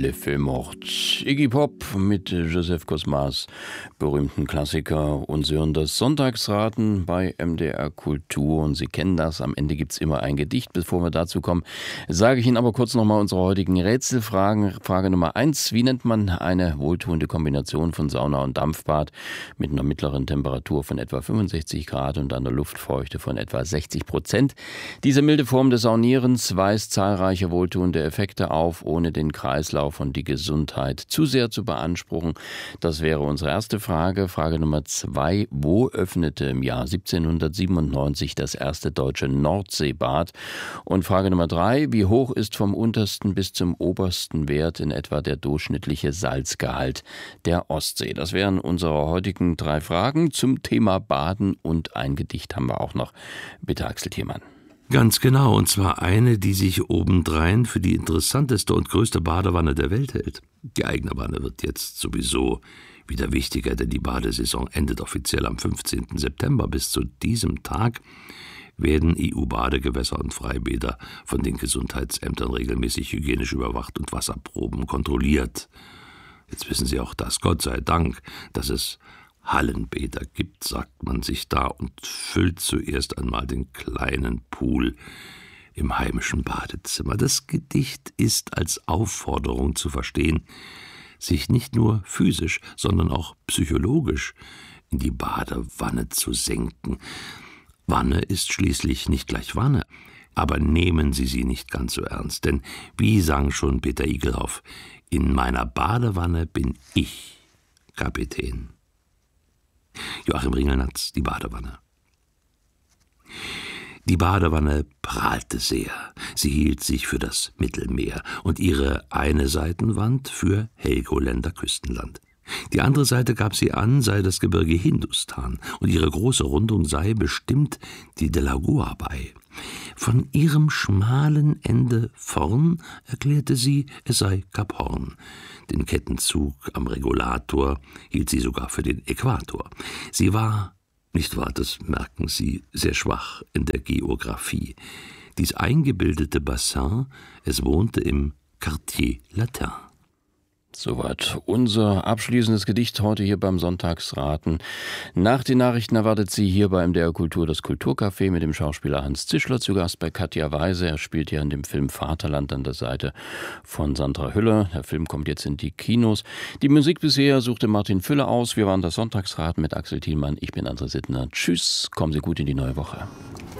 Le Feu Mort. Iggy Pop mit Joseph Cosmas berühmten Klassiker, und Sie hören das Sonntagsraten bei MDR Kultur, und Sie kennen das, am Ende gibt es immer ein Gedicht. Bevor wir dazu kommen, sage ich Ihnen aber kurz nochmal unsere heutigen Rätselfragen. Frage Nummer 1: Wie nennt man eine wohltuende Kombination von Sauna und Dampfbad mit einer mittleren Temperatur von etwa 65 Grad und einer Luftfeuchte von etwa 60%? Diese milde Form des Saunierens weist zahlreiche wohltuende Effekte auf, ohne den Kreislauf und die Gesundheit zu sehr zu beanspruchen. Das wäre unsere erste Frage. Frage Nummer 2: Wo öffnete im Jahr 1797 das erste deutsche Nordseebad? Und Frage Nummer 3: Wie hoch ist vom untersten bis zum obersten Wert in etwa der durchschnittliche Salzgehalt der Ostsee? Das wären unsere heutigen 3 Fragen zum Thema Baden, und ein Gedicht haben wir auch noch. Bitte, Axel Thiemann. Ganz genau, und zwar eine, die sich obendrein für die interessanteste und größte Badewanne der Welt hält. Die eigene Wanne wird jetzt sowieso wieder wichtiger, denn die Badesaison endet offiziell am 15. September. Bis zu diesem Tag werden EU-Badegewässer und Freibäder von den Gesundheitsämtern regelmäßig hygienisch überwacht und Wasserproben kontrolliert. Jetzt wissen Sie auch das, Gott sei Dank, dass es Hallenbäder gibt, sagt man sich da, und füllt zuerst einmal den kleinen Pool im heimischen Badezimmer. Das Gedicht ist als Aufforderung zu verstehen, sich nicht nur physisch, sondern auch psychologisch in die Badewanne zu senken. Wanne ist schließlich nicht gleich Wanne, aber nehmen Sie sie nicht ganz so ernst, denn wie sang schon Peter Igelhoff, in meiner Badewanne bin ich Kapitän. Joachim Ringelnatz, die Badewanne. Die Badewanne prahlte sehr. Sie hielt sich für das Mittelmeer und ihre eine Seitenwand für Helgoländer Küstenland. Die andere Seite gab sie an, sei das Gebirge Hindustan, und ihre große Rundung sei bestimmt die Delagoa bei. Von ihrem schmalen Ende vorn erklärte sie, es sei Kap Horn. Den Kettenzug am Regulator hielt sie sogar für den Äquator. Sie war, nicht wahr, das merken Sie, sehr schwach in der Geographie. Dies eingebildete Bassin, es wohnte im Quartier Latin. Soweit unser abschließendes Gedicht heute hier beim Sonntagsraten. Nach den Nachrichten erwartet Sie hier bei MDR Kultur das Kulturcafé mit dem Schauspieler Hans Zischler, zu Gast bei Katja Weise. Er spielt ja in dem Film Vaterland an der Seite von Sandra Hüller. Der Film kommt jetzt in die Kinos. Die Musik bisher suchte Martin Füller aus. Wir waren das Sonntagsraten mit Axel Thielmann. Ich bin André Sittner. Tschüss, kommen Sie gut in die neue Woche.